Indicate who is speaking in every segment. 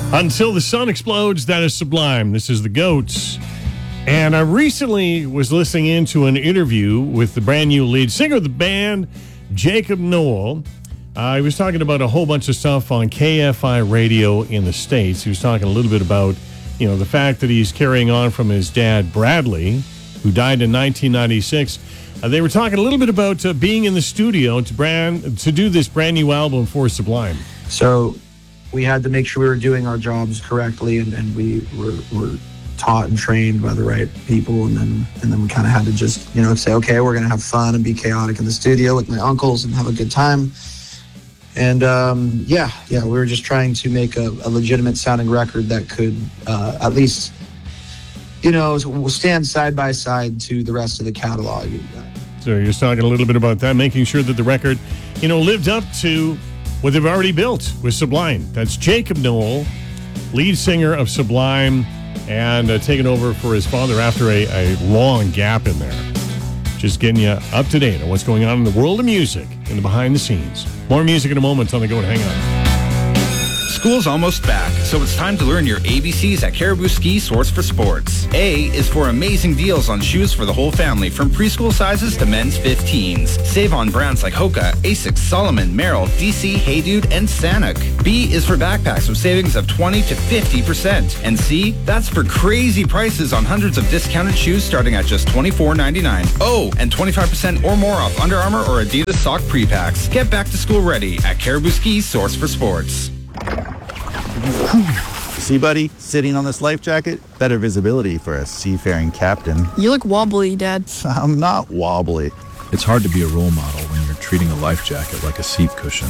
Speaker 1: Until the Sun Explodes, that is Sublime. This is the Goats. And I recently was listening into an interview with the brand new lead singer of the band, Jacob Noel. He was talking about a whole bunch of stuff on KFI radio in the States. He was talking a little bit about, the fact that he's carrying on from his dad, Bradley, who died in 1996. They were talking a little bit about being in the studio to do this brand new album for Sublime.
Speaker 2: So we had to make sure we were doing our jobs correctly, and we were taught and trained by the right people, and then we kind of had to just say, okay, we're gonna have fun and be chaotic in the studio with my uncles and have a good time. And we were just trying to make a legitimate sounding record that could at least stand side by side to the rest of the catalog.
Speaker 1: So you're talking a little bit about that, making sure that the record lived up to what they've already built with Sublime. That's Jacob Noel, lead singer of Sublime, and taking over for his father after a long gap in there. Just getting you up to date on what's going on in the world of music and the behind the scenes. More music in a moment on the Goat Hangout.
Speaker 3: School's almost back, so it's time to learn your ABCs at Caribou Ski Source for Sports. A is for amazing deals on shoes for the whole family, from preschool sizes to men's 15s. Save on brands like Hoka, Asics, Solomon, Merrell, DC, Hey Dude, and Sanuk. B is for backpacks with savings of 20 to 50%. And C, that's for crazy prices on hundreds of discounted shoes starting at just $24.99. Oh, and 25% or more off Under Armour or Adidas sock pre-packs. Get back to school ready at Caribou Ski Source for Sports.
Speaker 4: See, buddy, sitting on this life jacket, better visibility for a seafaring captain.
Speaker 5: You look wobbly, Dad.
Speaker 4: I'm not wobbly.
Speaker 6: It's hard to be a role model when you're treating a life jacket like a seat cushion.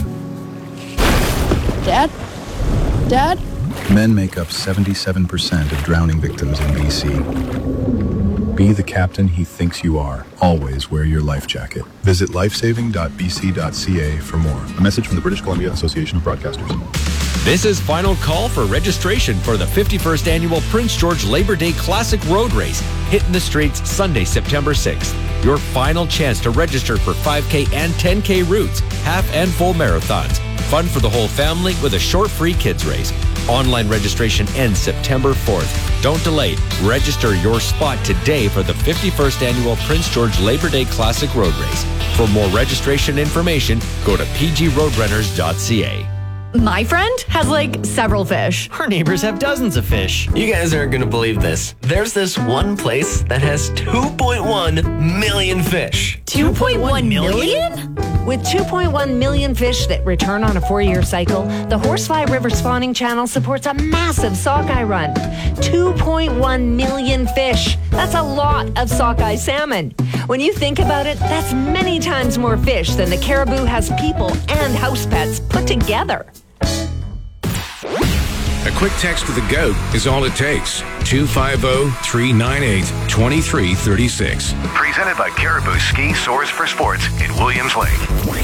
Speaker 5: Dad? Dad?
Speaker 6: Men make up 77% of drowning victims in BC. Be the captain he thinks you are. Always wear your life jacket. Visit lifesaving.bc.ca for more. A message from the British Columbia Association of Broadcasters.
Speaker 7: This is final call for registration for the 51st Annual Prince George Labor Day Classic Road Race, hitting the streets Sunday, September 6th. Your final chance to register for 5K and 10K routes, half and full marathons. Fun for the whole family with a short free kids race. Online registration ends September 4th. Don't delay. Register your spot today for the 51st Annual Prince George Labor Day Classic Road Race. For more registration information, go to pgroadrunners.ca.
Speaker 8: My friend has several fish.
Speaker 9: Her neighbors have dozens of fish. You guys aren't going to believe this. There's this one place that has 2.1 million fish.
Speaker 8: 2.1 million?
Speaker 10: With 2.1 million fish that return on a 4-year cycle, the Horsefly River Spawning Channel supports a massive sockeye run. 2.1 million fish. That's a lot of sockeye salmon. When you think about it, that's many times more fish than the Caribou has people and house pets put together.
Speaker 11: A quick text to the GOAT is all it takes. 250-398-2336.
Speaker 12: Presented by Caribou Ski Source for Sports in Williams Lake.